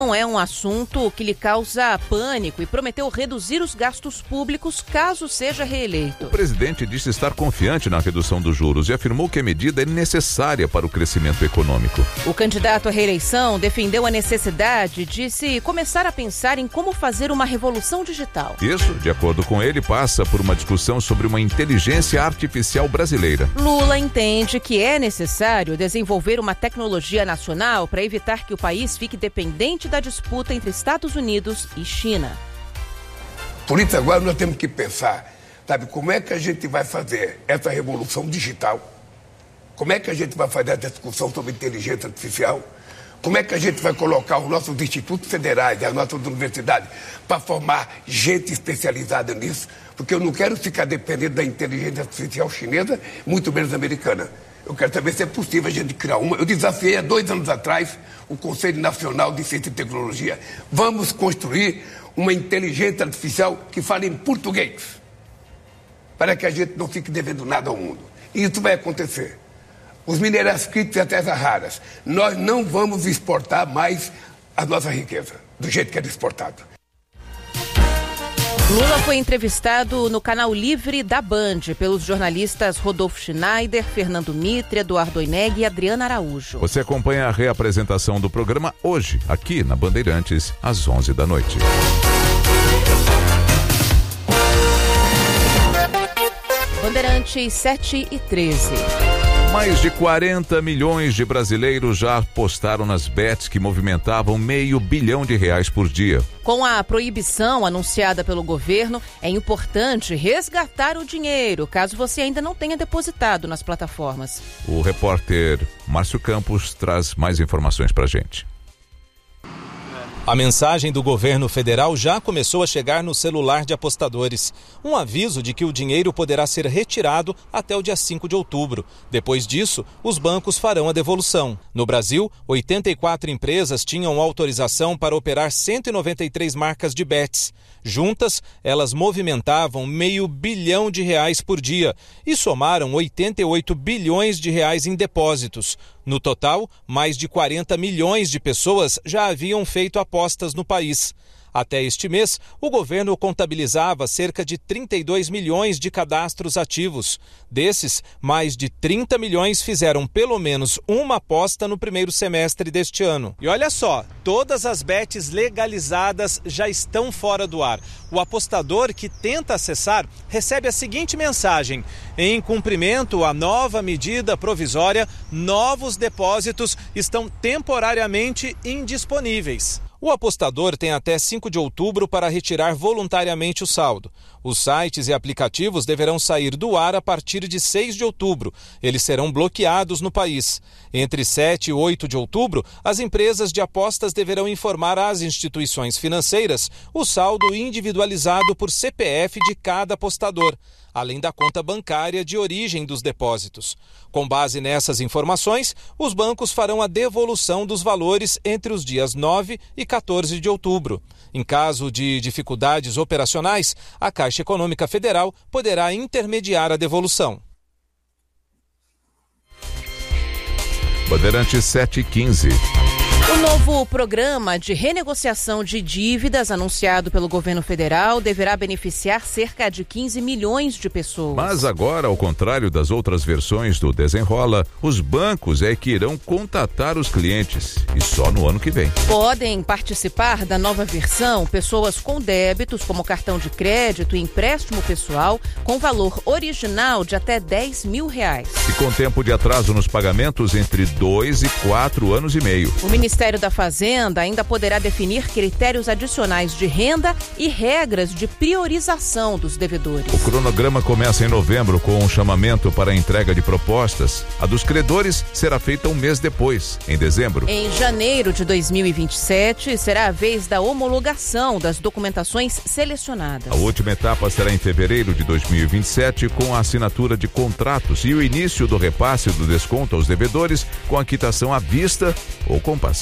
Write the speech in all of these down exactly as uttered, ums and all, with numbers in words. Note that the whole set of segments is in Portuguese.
Não é um assunto que lhe causa pânico e prometeu reduzir os gastos públicos caso seja reeleito. O presidente disse estar confiante na redução dos juros e afirmou que a medida é necessária para o crescimento econômico. O candidato à reeleição defendeu a necessidade de se começar a pensar em como fazer uma revolução digital. Isso, de acordo com ele, passa por uma discussão sobre uma inteligência artificial brasileira. Lula entende que é necessário desenvolver uma tecnologia nacional para evitar que o país fique dependente da disputa entre Estados Unidos e China. Por isso agora nós temos que pensar, sabe, como é que a gente vai fazer essa revolução digital? Como é que a gente vai fazer essa discussão sobre inteligência artificial? Como é que a gente vai colocar os nossos institutos federais e as nossas universidades para formar gente especializada nisso? Porque eu não quero ficar dependendo da inteligência artificial chinesa, muito menos americana. Eu quero saber se é possível a gente criar uma. Eu desafiei há dois anos atrás o Conselho Nacional de Ciência e Tecnologia. Vamos construir uma inteligência artificial que fale em português, para que a gente não fique devendo nada ao mundo. E isso vai acontecer. Os minerais críticos e as terras raras, nós não vamos exportar mais a nossa riqueza, do jeito que era exportado. Lula foi entrevistado no canal Livre da Band pelos jornalistas Rodolfo Schneider, Fernando Mitre, Eduardo Oineg e Adriana Araújo. Você acompanha a reapresentação do programa hoje, aqui na Bandeirantes, às onze da noite. Bandeirantes sete e treze. Mais de quarenta milhões de brasileiros já apostaram nas bets que movimentavam meio bilhão de reais por dia. Com a proibição anunciada pelo governo, é importante resgatar o dinheiro, caso você ainda não tenha depositado nas plataformas. O repórter Márcio Campos traz mais informações pra gente. A mensagem do governo federal já começou a chegar no celular de apostadores. Um aviso de que o dinheiro poderá ser retirado até o dia cinco de outubro. Depois disso, os bancos farão a devolução. No Brasil, oitenta e quatro empresas tinham autorização para operar cento e noventa e três marcas de bets. Juntas, elas movimentavam meio bilhão de reais por dia e somaram oitenta e oito bilhões de reais em depósitos. No total, mais de quarenta milhões de pessoas já haviam feito apostas no país. Até este mês, o governo contabilizava cerca de trinta e dois milhões de cadastros ativos. Desses, mais de trinta milhões fizeram pelo menos uma aposta no primeiro semestre deste ano. E olha só, todas as bets legalizadas já estão fora do ar. O apostador que tenta acessar recebe a seguinte mensagem: em cumprimento à nova medida provisória, novos depósitos estão temporariamente indisponíveis. O apostador tem até cinco de outubro para retirar voluntariamente o saldo. Os sites e aplicativos deverão sair do ar a partir de seis de outubro. Eles serão bloqueados no país. Entre sete e oito de outubro, as empresas de apostas deverão informar às instituições financeiras o saldo individualizado por C P F de cada apostador, além da conta bancária de origem dos depósitos. Com base nessas informações, os bancos farão a devolução dos valores entre os dias nove e quatorze de outubro. Em caso de dificuldades operacionais, a Caixa Econômica Federal poderá intermediar a devolução. Bandeirantes sete e quinze. O novo programa de renegociação de dívidas anunciado pelo governo federal deverá beneficiar cerca de quinze milhões de pessoas. Mas agora, ao contrário das outras versões do Desenrola, os bancos é que irão contatar os clientes, e só no ano que vem. Podem participar da nova versão pessoas com débitos como cartão de crédito e empréstimo pessoal com valor original de até dez mil reais. E com tempo de atraso nos pagamentos entre dois e quatro anos e meio. O Ministério O Ministério da Fazenda ainda poderá definir critérios adicionais de renda e regras de priorização dos devedores. O cronograma começa em novembro com um chamamento para a entrega de propostas. A dos credores será feita um mês depois, em dezembro. Em janeiro de dois mil e vinte e sete, será a vez da homologação das documentações selecionadas. A última etapa será em fevereiro de dois mil e vinte e sete, com a assinatura de contratos e o início do repasse do desconto aos devedores com a quitação à vista ou com parcelamento.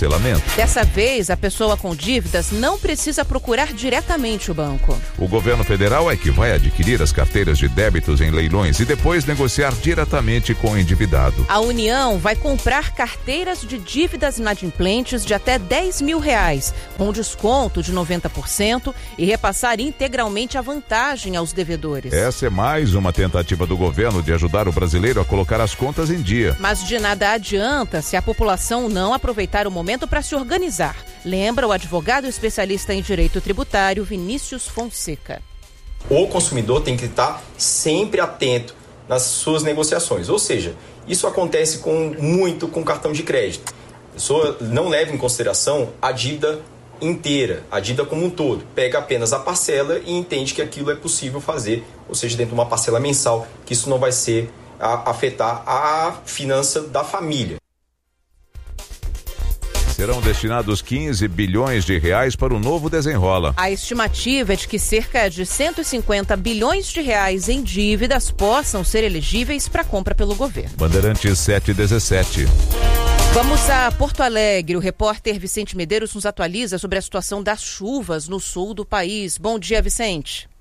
parcelamento. Dessa vez, a pessoa com dívidas não precisa procurar diretamente o banco. O governo federal é que vai adquirir as carteiras de débitos em leilões e depois negociar diretamente com o endividado. A União vai comprar carteiras de dívidas inadimplentes de até dez mil reais, com desconto de noventa por cento e repassar integralmente a vantagem aos devedores. Essa é mais uma tentativa do governo de ajudar o brasileiro a colocar as contas em dia. Mas de nada adianta se a população não aproveitar o momento para se organizar. Lembra o advogado especialista em direito tributário Vinícius Fonseca. O consumidor tem que estar sempre atento nas suas negociações, ou seja, isso acontece com, muito com cartão de crédito. A pessoa não leva em consideração a dívida inteira, a dívida como um todo. Pega apenas a parcela e entende que aquilo é possível fazer, ou seja, dentro de uma parcela mensal, que isso não vai ser a, afetar a finança da família. Serão destinados quinze bilhões de reais para o novo Desenrola. A estimativa é de que cerca de cento e cinquenta bilhões de reais em dívidas possam ser elegíveis para compra pelo governo. Bandeirantes sete dezessete. Vamos a Porto Alegre. O repórter Vicente Medeiros nos atualiza sobre a situação das chuvas no sul do país. Bom dia, Vicente.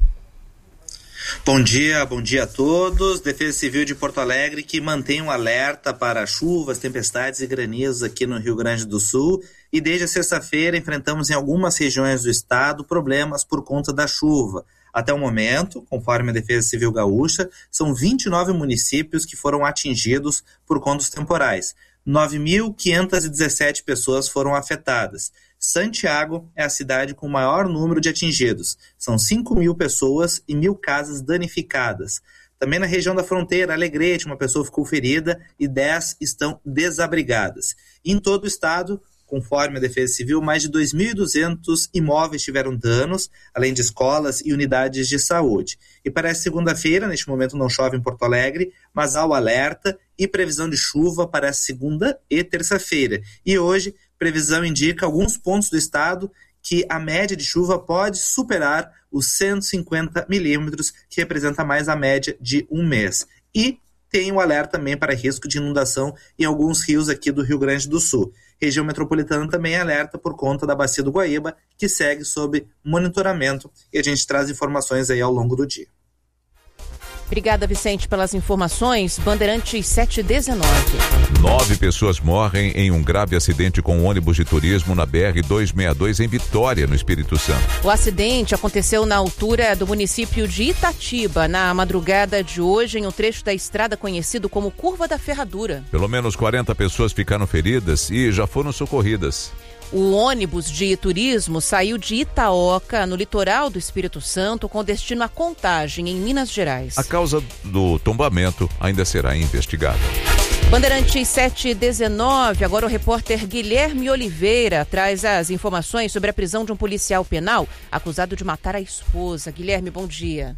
Bom dia, bom dia a todos. Defesa Civil de Porto Alegre que mantém um alerta para chuvas, tempestades e granizos aqui no Rio Grande do Sul. E desde a sexta-feira enfrentamos em algumas regiões do estado problemas por conta da chuva. Até o momento, conforme a Defesa Civil Gaúcha, são vinte e nove municípios que foram atingidos por conta dos temporais. nove mil quinhentas e dezessete pessoas foram afetadas. Santiago é a cidade com o maior número de atingidos. São cinco mil pessoas e mil casas danificadas. Também na região da fronteira, Alegrete, uma pessoa ficou ferida e dez estão desabrigadas. Em todo o estado, conforme a Defesa Civil, mais de dois mil e duzentos imóveis tiveram danos, além de escolas e unidades de saúde. E para essa segunda-feira, neste momento não chove em Porto Alegre, mas há o alerta e previsão de chuva para segunda e terça-feira. E hoje, previsão indica alguns pontos do estado que a média de chuva pode superar os cento e cinquenta milímetros, que representa mais a média de um mês. E tem um alerta também para risco de inundação em alguns rios aqui do Rio Grande do Sul. Região metropolitana também é alerta por conta da Bacia do Guaíba, que segue sob monitoramento, e a gente traz informações aí ao longo do dia. Obrigada, Vicente, pelas informações. Bandeirantes sete dezenove. Nove pessoas morrem em um grave acidente com um ônibus de turismo na B R duzentos e sessenta e dois em Vitória, no Espírito Santo. O acidente aconteceu na altura do município de Itatiba, na madrugada de hoje, em um trecho da estrada conhecido como Curva da Ferradura. Pelo menos quarenta pessoas ficaram feridas e já foram socorridas. O ônibus de turismo saiu de Itaoca, no litoral do Espírito Santo, com destino a Contagem, em Minas Gerais. A causa do tombamento ainda será investigada. Bandeirantes sete dezenove, agora o repórter Guilherme Oliveira traz as informações sobre a prisão de um policial penal acusado de matar a esposa. Guilherme, bom dia.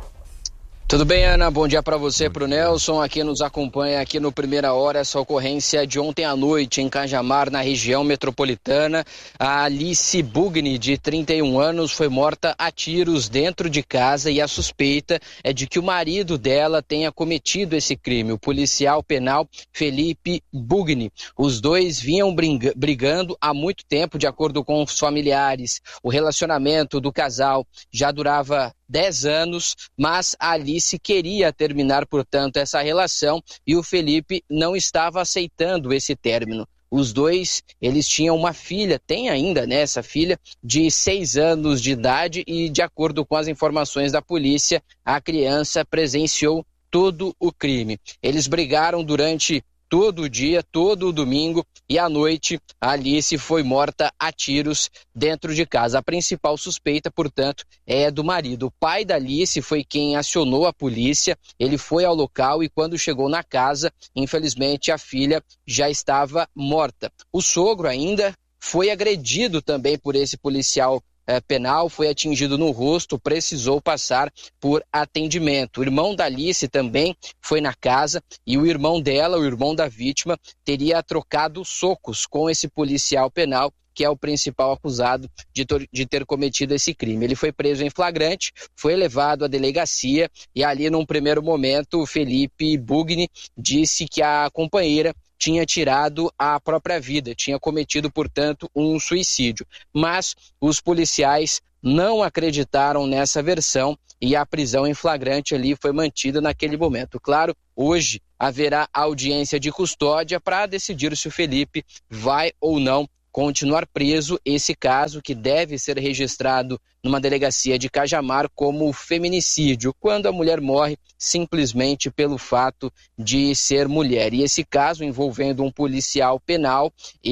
Tudo bem, Ana? Bom dia para você, para o Nelson, aqui nos acompanha aqui no Primeira Hora, essa ocorrência de ontem à noite em Cajamar, na região metropolitana. A Alice Bugni, de trinta e um anos, foi morta a tiros dentro de casa e a suspeita é de que o marido dela tenha cometido esse crime, o policial penal Felipe Bugni. Os dois vinham brigando há muito tempo, de acordo com os familiares. O relacionamento do casal já durava dez anos, mas a Alice queria terminar, portanto, essa relação e o Felipe não estava aceitando esse término. Os dois, eles tinham uma filha, tem ainda, né, essa filha, de seis anos de idade e, de acordo com as informações da polícia, a criança presenciou todo o crime. Eles brigaram durante todo o dia, todo o domingo, e à noite a Alice foi morta a tiros dentro de casa. A principal suspeita, portanto, é do marido. O pai da Alice foi quem acionou a polícia, ele foi ao local e quando chegou na casa, infelizmente a filha já estava morta. O sogro ainda foi agredido também por esse policial É, penal, foi atingido no rosto, precisou passar por atendimento. O irmão da Alice também foi na casa e o irmão dela, o irmão da vítima, teria trocado socos com esse policial penal, que é o principal acusado de, de ter cometido esse crime. Ele foi preso em flagrante, foi levado à delegacia e ali, num primeiro momento, o Felipe Bugni disse que a companheira tinha tirado a própria vida, tinha cometido, portanto, um suicídio. Mas os policiais não acreditaram nessa versão e a prisão em flagrante ali foi mantida naquele momento. Claro, hoje haverá audiência de custódia para decidir se o Felipe vai ou não continuar preso. Esse caso que deve ser registrado numa delegacia de Cajamar como feminicídio, quando a mulher morre simplesmente pelo fato de ser mulher. E esse caso envolvendo um policial penal,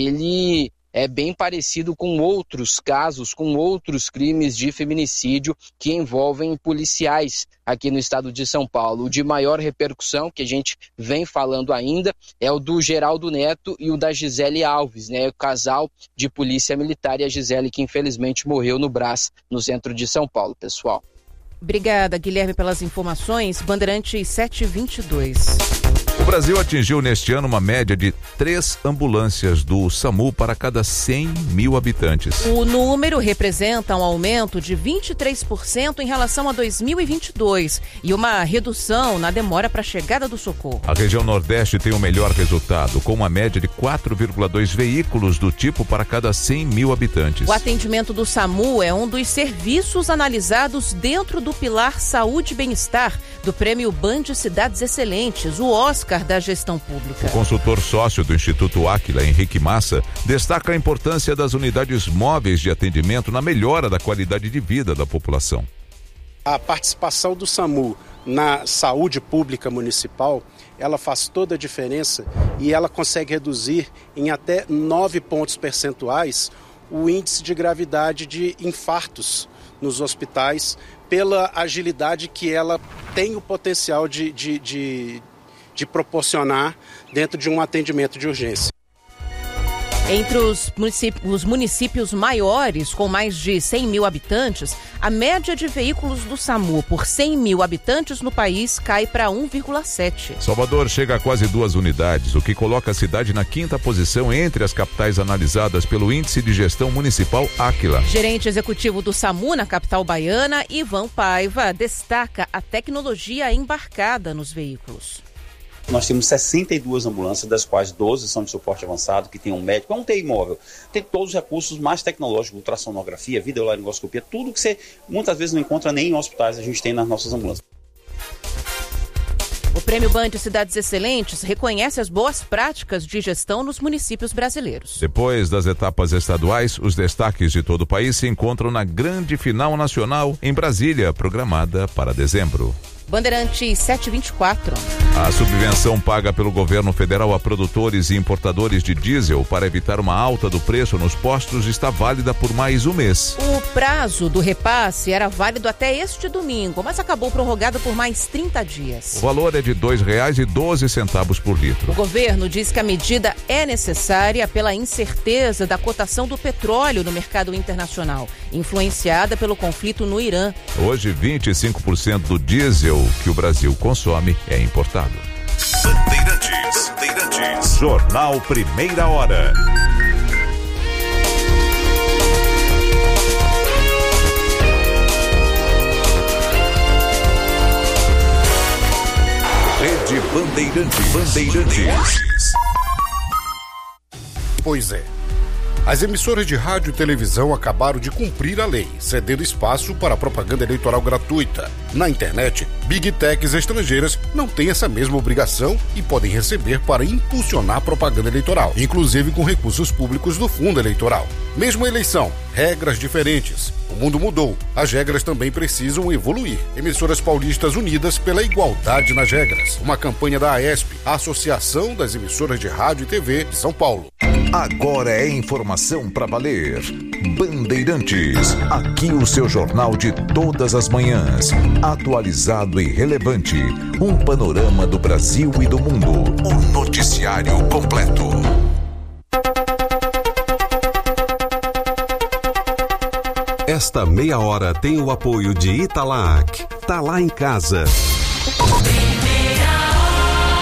ele é bem parecido com outros casos, com outros crimes de feminicídio que envolvem policiais aqui no estado de São Paulo. O de maior repercussão, que a gente vem falando ainda, é o do Geraldo Neto e o da Gisele Alves, né? O casal de polícia militar, e a Gisele que infelizmente morreu no Brás, no centro de São Paulo, pessoal. Obrigada, Guilherme, pelas informações. Bandeirante sete vinte e dois. O Brasil atingiu neste ano uma média de três ambulâncias do SAMU para cada cem mil habitantes. O número representa um aumento de vinte e três por cento em relação a dois mil e vinte e dois e uma redução na demora para a chegada do socorro. A região Nordeste tem o melhor resultado, com uma média de quatro vírgula dois veículos do tipo para cada cem mil habitantes. O atendimento do SAMU é um dos serviços analisados dentro do pilar Saúde e Bem-Estar do Prêmio Band Cidades Excelentes, o Oscar da gestão pública. O consultor sócio do Instituto Áquila, Henrique Massa, destaca a importância das unidades móveis de atendimento na melhora da qualidade de vida da população. A participação do SAMU na saúde pública municipal, ela faz toda a diferença e ela consegue reduzir em até nove pontos percentuais o índice de gravidade de infartos nos hospitais, pela agilidade que ela tem o potencial de, de, de de proporcionar dentro de um atendimento de urgência. Entre os municípios, os municípios maiores, com mais de cem mil habitantes, a média de veículos do SAMU por cem mil habitantes no país cai para um vírgula sete. Salvador chega a quase duas unidades, o que coloca a cidade na quinta posição entre as capitais analisadas pelo Índice de Gestão Municipal Áquila. Gerente executivo do SAMU na capital baiana, Ivan Paiva, destaca a tecnologia embarcada nos veículos. Nós temos sessenta e duas ambulâncias, das quais doze são de suporte avançado, que tem um médico, é um U T I móvel. Tem todos os recursos mais tecnológicos, ultrassonografia, videolaringoscopia, tudo que você muitas vezes não encontra nem em hospitais, a gente tem nas nossas ambulâncias. O Prêmio Band Cidades Excelentes reconhece as boas práticas de gestão nos municípios brasileiros. Depois das etapas estaduais, os destaques de todo o país se encontram na grande final nacional em Brasília, programada para dezembro. Bandeirante sete vinte e quatro. A subvenção paga pelo governo federal a produtores e importadores de diesel para evitar uma alta do preço nos postos está válida por mais um mês. O prazo do repasse era válido até este domingo, mas acabou prorrogado por mais trinta dias. O valor é de dois reais e doze centavos por litro. O governo diz que a medida é necessária pela incerteza da cotação do petróleo no mercado internacional, influenciada pelo conflito no Irã. Hoje, vinte e cinco por cento do diesel que o Brasil consome é importado. Bandeirantes, Bandeirantes. Jornal Primeira Hora. Rede Bandeirantes. Bandeirantes. Pois é. As emissoras de rádio e televisão acabaram de cumprir a lei, cedendo espaço para a propaganda eleitoral gratuita. Na internet, Big Techs estrangeiras não têm essa mesma obrigação e podem receber para impulsionar propaganda eleitoral, inclusive com recursos públicos do fundo eleitoral. Mesma eleição, regras diferentes. O mundo mudou, as regras também precisam evoluir. Emissoras paulistas unidas pela igualdade nas regras. Uma campanha da AESP, a Associação das Emissoras de Rádio e T V de São Paulo. Agora é informação para valer. Bandeirantes, aqui o seu jornal de todas as manhãs, atualizado e relevante, um panorama do Brasil e do mundo, o noticiário completo. Esta meia hora tem o apoio de Italac. Tá lá em casa.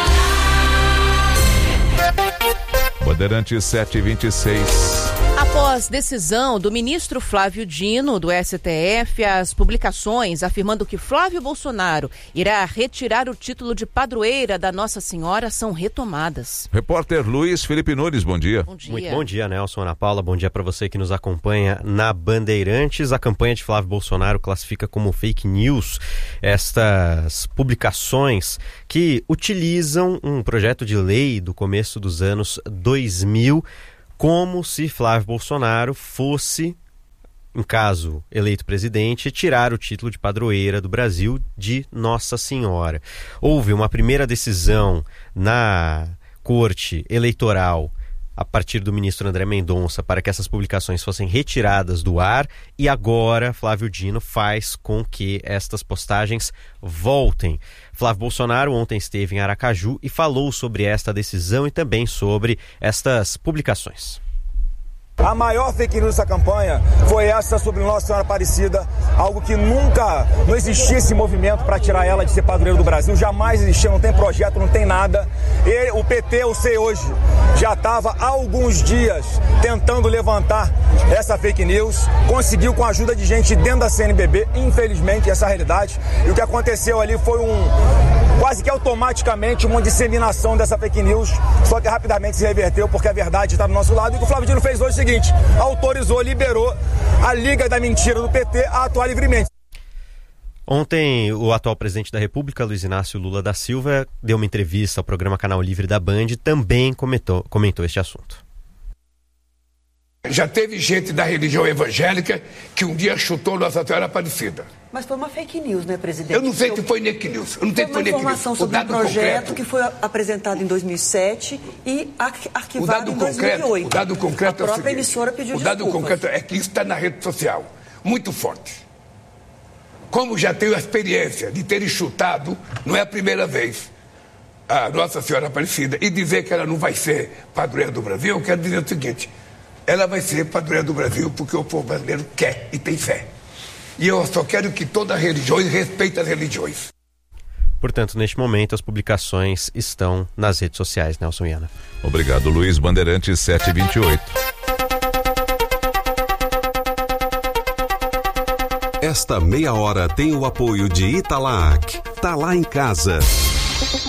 Bandeirantes sete e vinte e seis. Após Após decisão do ministro Flávio Dino, do S T F, as publicações afirmando que Flávio Bolsonaro irá retirar o título de padroeira da Nossa Senhora são retomadas. Repórter Luiz Felipe Nunes, bom dia. Bom dia. Muito bom dia, Nelson, Ana Paula. Bom dia para você que nos acompanha na Bandeirantes. A campanha de Flávio Bolsonaro classifica como fake news estas publicações que utilizam um projeto de lei do começo dos anos dois mil como se Flávio Bolsonaro fosse, em caso eleito presidente, tirar o título de padroeira do Brasil de Nossa Senhora. Houve uma primeira decisão na Corte Eleitoral a partir do ministro André Mendonça para que essas publicações fossem retiradas do ar e agora Flávio Dino faz com que estas postagens voltem. Flávio Bolsonaro ontem esteve em Aracaju e falou sobre esta decisão e também sobre estas publicações. A maior fake news dessa campanha foi essa sobre Nossa Senhora Aparecida, algo que nunca, não existia esse movimento para tirar ela de ser padroeiro do Brasil, jamais existiu, não tem projeto, não tem nada. E o P T, eu sei hoje, já estava há alguns dias tentando levantar essa fake news, conseguiu com a ajuda de gente dentro da C N B B, infelizmente, essa é a realidade. E o que aconteceu ali foi um, quase que automaticamente, uma disseminação dessa fake news, só que rapidamente se reverteu porque a verdade está do nosso lado e o que o Flávio Dino fez hoje é o seguinte, autorizou, liberou a Liga da Mentira do P T a atuar livremente. Ontem, o atual presidente da República, Luiz Inácio Lula da Silva, deu uma entrevista ao programa Canal Livre da Band e também comentou, comentou este assunto. Já teve gente da religião evangélica que um dia chutou Nossa Senhora Aparecida. Mas foi uma fake news, né, presidente? Eu não sei se foi fake news. Eu não sei se foi uma informação sobre um projeto concreto, que foi apresentado em dois mil e sete e arquivado em dois mil e oito. O dado concreto a é o própria seguinte, emissora pediu o dado desculpas. concreto é que isso está na rede social, muito forte. Como já tenho a experiência de ter chutado, não é a primeira vez, a Nossa Senhora Aparecida, e dizer que ela não vai ser padroeira do Brasil, eu quero dizer o seguinte, ela vai ser padroeira do Brasil porque o povo brasileiro quer e tem fé. E eu só quero que todas as religiões respeitem as religiões. Portanto, neste momento, as publicações estão nas redes sociais, Nelson e Ana. Obrigado, Luiz. Bandeirantes sete e vinte e oito. Esta meia hora tem o apoio de Italac. Tá lá em casa.